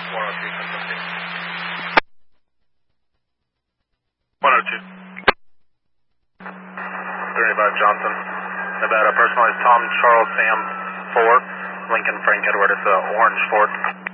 102. 35 Johnson. Nevada, personalized Tom Charles Sam 4, Lincoln Frank Edward, it's Orange Ford.